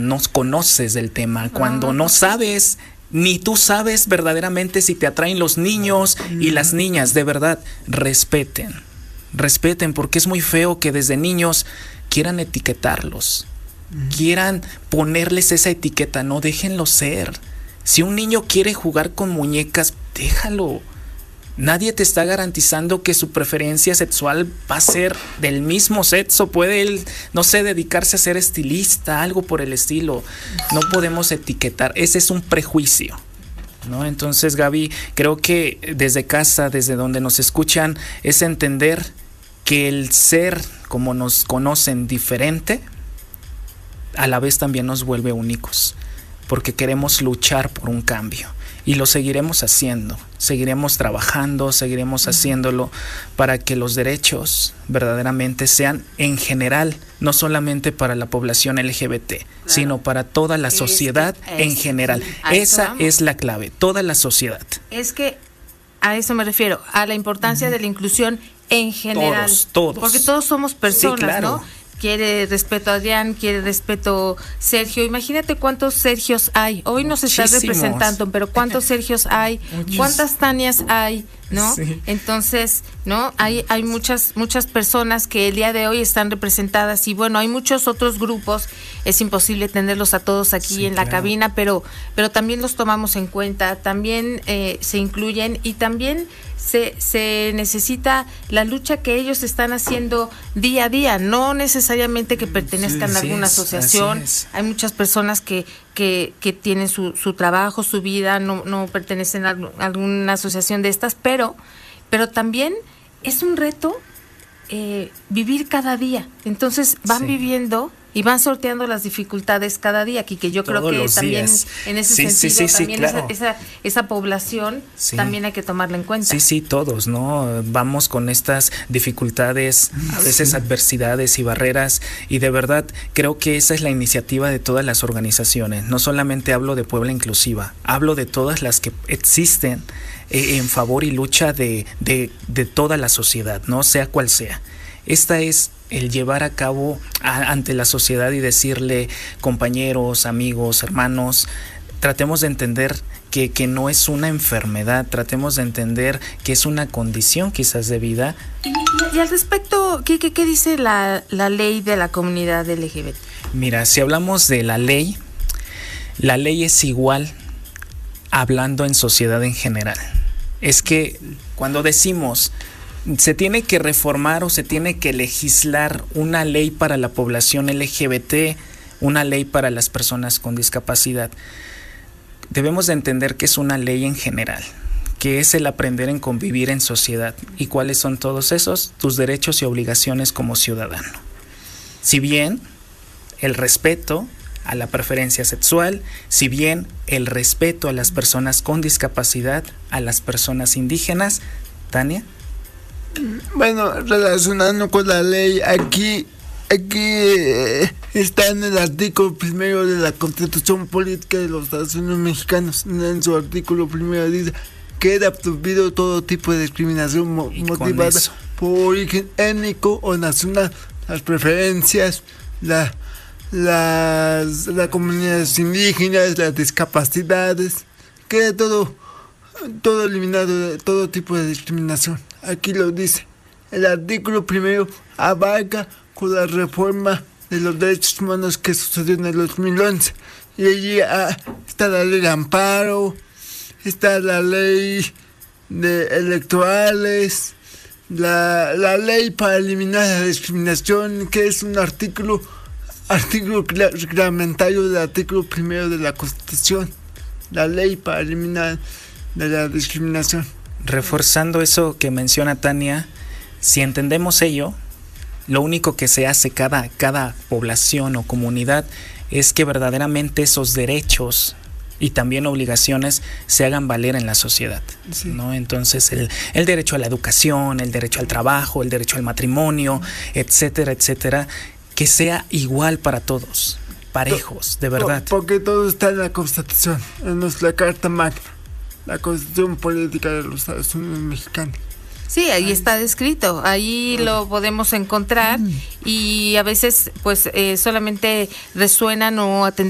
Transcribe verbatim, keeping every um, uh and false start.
no conoces del tema, cuando no sabes, ni tú sabes verdaderamente si te atraen los niños y las niñas. De verdad, respeten, respeten, porque es muy feo que desde niños quieran etiquetarlos, quieran ponerles esa etiqueta. No, déjenlo ser. Si un niño quiere jugar con muñecas, déjalo. Nadie te está garantizando que su preferencia sexual va a ser del mismo sexo. Puede él, no sé, dedicarse a ser estilista, algo por el estilo. No podemos etiquetar. Ese es un prejuicio, ¿no? Entonces, Gaby, creo que desde casa, desde donde nos escuchan, es entender que el ser, como nos conocen, diferente, a la vez también nos vuelve únicos, porque queremos luchar por un cambio. Y lo seguiremos haciendo, seguiremos trabajando, seguiremos haciéndolo para que los derechos verdaderamente sean en general, no solamente para la población L G B T, claro, sino para toda la sociedad es que, en general. Esa es la clave, toda la sociedad. Es que a eso me refiero, a la importancia uh-huh. de la inclusión en general. Todos, todos. Porque todos somos personas, sí, claro, ¿no? Quiere respeto a Adrián, quiere respeto Sergio. Imagínate cuántos Sergios hay. Hoy nos está representando, pero cuántos Sergios hay, cuántas Tanias hay, ¿no? Sí. Entonces, ¿no? Hay hay muchas muchas personas que el día de hoy están representadas y bueno, hay muchos otros grupos. Es imposible tenerlos a todos aquí sí, en la claro. cabina, pero pero también los tomamos en cuenta, también eh, se incluyen y también se se necesita la lucha que ellos están haciendo día a día, no necesariamente que pertenezcan sí, a alguna sí, asociación. Hay muchas personas que que que tienen su su trabajo, su vida, no no pertenecen a alguna asociación de estas, pero pero también es un reto eh, vivir cada día. Entonces van sí. viviendo y van sorteando las dificultades cada día, aquí que yo Todos creo que también días. en ese sí, sentido sí, sí, también sí, claro. esa, esa esa población sí. también hay que tomarla en cuenta. Sí, sí, todos, ¿no? Vamos con estas dificultades, a veces sí. adversidades y barreras, y de verdad creo que esa es la iniciativa de todas las organizaciones. No solamente hablo de Puebla Inclusiva, hablo de todas las que existen eh, en favor y lucha de, de, de toda la sociedad, ¿no? Sea cual sea. Esta es el llevar a cabo a, ante la sociedad y decirle, compañeros, amigos, hermanos, tratemos de entender que, que no es una enfermedad, tratemos de entender que es una condición quizás de vida. Y, y, y al respecto, ¿qué, qué, qué dice la, la ley de la comunidad L G B T? Mira, si hablamos de la ley, la ley es igual hablando en sociedad en general. Es que cuando decimos se tiene que reformar o se tiene que legislar una ley para la población L G B T, una ley para las personas con discapacidad, debemos de entender que es una ley en general, que es el aprender en convivir en sociedad. ¿Y cuáles son todos esos? Tus derechos y obligaciones como ciudadano. Si bien el respeto a la preferencia sexual, si bien el respeto a las personas con discapacidad, a las personas indígenas. Tania. Bueno, relacionando con la ley, aquí aquí eh, está en el artículo primero de la Constitución Política de los Estados Unidos Mexicanos. En su artículo primero dice que queda prohibido todo tipo de discriminación mo- motivada por origen étnico o nacional, las preferencias, la, las, las comunidades indígenas, las discapacidades, queda todo, todo eliminado de todo tipo de discriminación. Aquí lo dice. El artículo primero abarca con la reforma de los derechos humanos que sucedió en el dos mil once. Y allí ah, está la ley de amparo, está la ley de electorales, la, la ley para eliminar la discriminación, que es un artículo, artículo reglamentario del artículo primero de la Constitución. La ley para eliminar de la discriminación. Reforzando eso que menciona Tania, si entendemos ello, lo único que se hace cada, cada población o comunidad es que verdaderamente esos derechos y también obligaciones se hagan valer en la sociedad, sí. ¿no? Entonces el, el derecho a la educación, el derecho al trabajo, el derecho al matrimonio, etcétera, etcétera, que sea igual para todos, parejos, de verdad. Porque todo está en la Constitución, en nuestra Carta Magna, la Constitución Política de los Estados Unidos Mexicanos. Sí, ahí está descrito, ahí lo podemos encontrar y a veces pues eh, solamente resuenan o atendemos